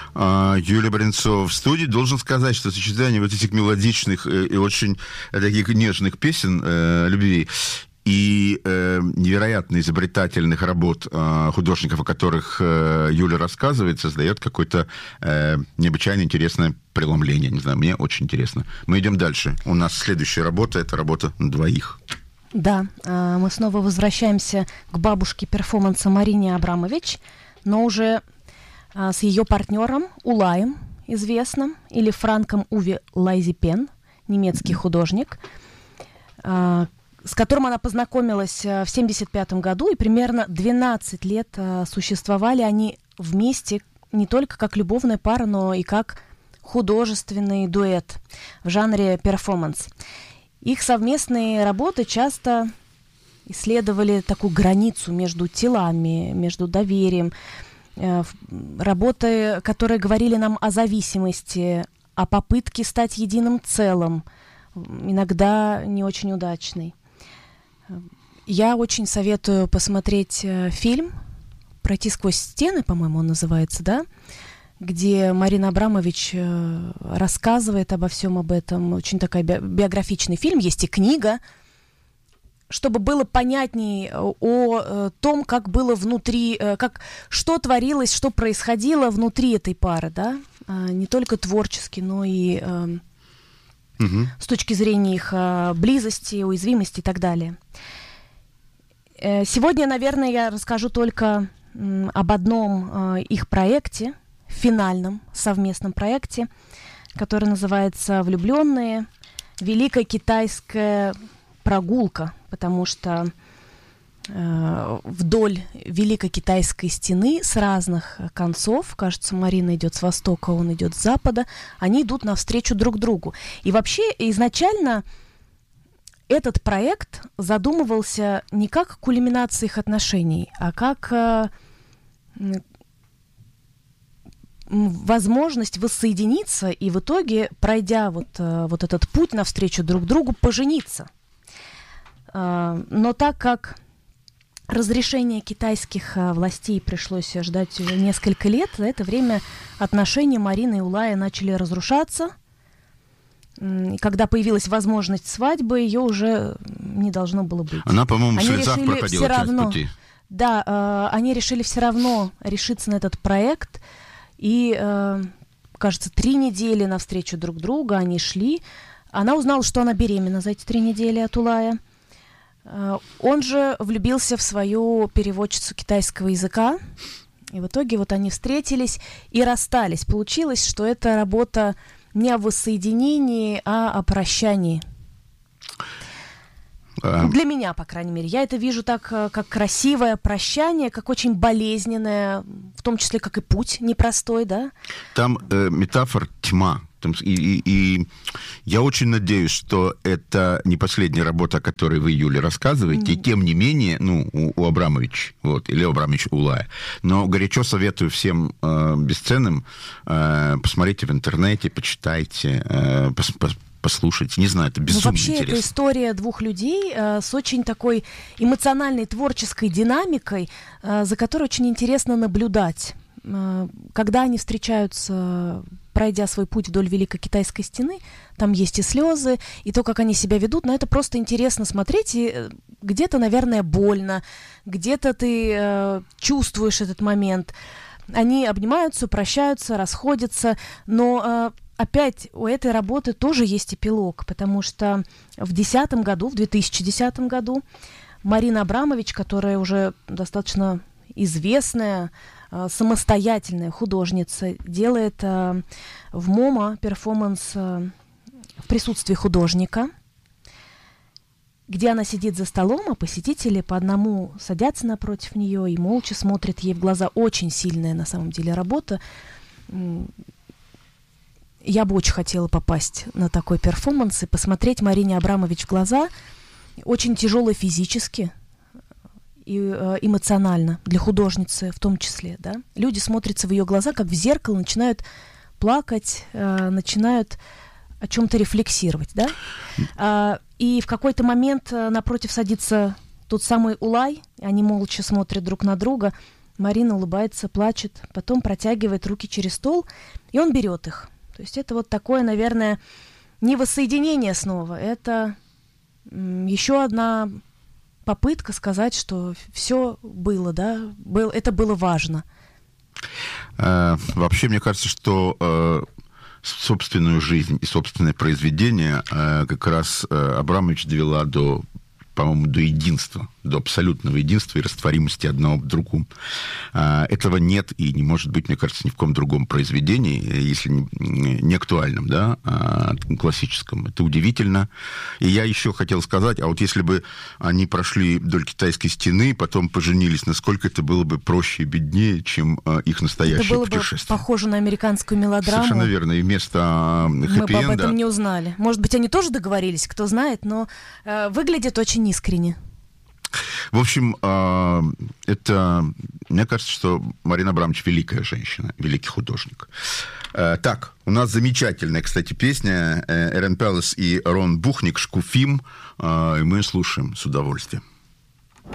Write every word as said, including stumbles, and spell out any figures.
Юлия Баренцова в студии. Должен сказать, что сочетание вот этих мелодичных и очень таких нежных песен э, любви и э, невероятно изобретательных работ э, художников, о которых э, Юля рассказывает, создает какое-то э, необычайно интересное преломление. Не знаю, мне очень интересно. Мы идем дальше. У нас следующая работа — это работа на двоих. Да, э, мы снова возвращаемся к бабушке перформанса Марине Абрамович, но уже э, с ее партнером Улаем, известным, или Франком Уве Лайзепен, немецкий художник, э, с которым она познакомилась в семьдесят пятом году, и примерно двенадцать лет э, существовали они вместе не только как любовная пара, но и как художественный дуэт в жанре перформанс. Их совместные работы часто исследовали такую границу между телами, между доверием. Э, работы, которые говорили нам о зависимости, о попытке стать единым целым, иногда не очень удачной. Я очень советую посмотреть э, фильм «Пройти сквозь стены», по-моему, он называется, да, где Марина Абрамович э, рассказывает обо всем об этом. Очень такой би- биографичный фильм. Есть и книга, чтобы было понятнее о, о э, том, как было внутри, э, как, что творилось, что происходило внутри этой пары, да, э, не только творчески, но и э, угу. с точки зрения их э, близости, уязвимости и так далее. Э, сегодня, наверное, я расскажу только э, об одном э, их проекте, финальном совместном проекте, который называется «Влюбленные. Великая китайская прогулка», потому что э, вдоль Великой Китайской стены с разных концов, кажется, Марина идет с востока, он идет с запада, они идут навстречу друг другу. И вообще изначально этот проект задумывался не как кульминация их отношений, а как э, возможность воссоединиться и в итоге, пройдя вот, вот этот путь навстречу друг другу, пожениться. Но так как разрешение китайских властей пришлось ждать несколько лет, за это время отношения Марины и Улая начали разрушаться. И когда появилась возможность свадьбы, ее уже не должно было быть. Она, по-моему, в слезах проходила часть равно, пути. Да, э, они решили все равно решиться на этот проект. И, э, кажется, три недели навстречу друг другу они шли. Она узнала, что она беременна за эти три недели от Улая. Э, он же влюбился в свою переводчицу китайского языка. И в итоге вот они встретились и расстались. Получилось, что это работа не о воссоединении, а о прощании. Для меня, по крайней мере. Я это вижу так, как красивое прощание, как очень болезненное, в том числе, как и путь непростой, да? Там э, метафора тьма. Там, и, и, и я очень надеюсь, что это не последняя работа, о которой вы, Юля, рассказываете, mm-hmm. и тем не менее, ну, у, у Абрамович, вот, или Абрамович Улая. Но горячо советую всем э, бесценным, э, посмотрите в интернете, почитайте, э, пос, пос, послушайте. Не знаю, это безумно ну, вообще, интересно. Это история двух людей э, с очень такой эмоциональной, творческой динамикой, э, за которой очень интересно наблюдать. Э, когда они встречаются, пройдя свой путь вдоль Великой Китайской стены, там есть и слезы, и то, как они себя ведут, но это просто интересно смотреть, и где-то, наверное, больно, где-то ты э, чувствуешь этот момент. Они обнимаются, прощаются, расходятся, но... Э, Опять у этой работы тоже есть эпилог, потому что в десятом году, в две тысячи десятом году Марина Абрамович, которая уже достаточно известная, э, самостоятельная художница, делает э, в МОМА перформанс э, в присутствии художника, где она сидит за столом, а посетители по одному садятся напротив нее и молча смотрят ей в глаза. Очень сильная на самом деле работа. Я бы очень хотела попасть на такой перформанс и посмотреть Марине Абрамович в глаза. Очень тяжело физически и э, эмоционально, для художницы в том числе. Да? Люди смотрятся в ее глаза, как в зеркало, начинают плакать, э, начинают о чем-то рефлексировать. Да? А, и в какой-то момент напротив садится тот самый Улай, они молча смотрят друг на друга. Марина улыбается, плачет, потом протягивает руки через стол, и он берет их. То есть это вот такое, наверное, не воссоединение снова, это м, еще одна попытка сказать, что все было, да, был, это было важно. Э, вообще, мне кажется, что э, собственную жизнь и собственное произведение э, как раз э, Абрамович довела до, по-моему, до единства, до абсолютного единства и растворимости одного в другом. Э, этого нет и не может быть, мне кажется, ни в каком другом произведении, если не, не актуальном, да, а классическом. Это удивительно. И я еще хотел сказать, а вот если бы они прошли вдоль Китайской стены, потом поженились, насколько это было бы проще и беднее, чем э, их настоящее это было путешествие. Бы похоже на американскую мелодраму. Совершенно верно. И вместо хэппи-энда... Мы бы об этом не узнали. Может быть, они тоже договорились, кто знает, но э, выглядит очень искренне. В общем, это, мне кажется, что Марина Абрамович великая женщина, великий художник. Так, у нас замечательная, кстати, песня Эрен Пелес и Рон Бухник «Шкуфим», и мы слушаем с удовольствием.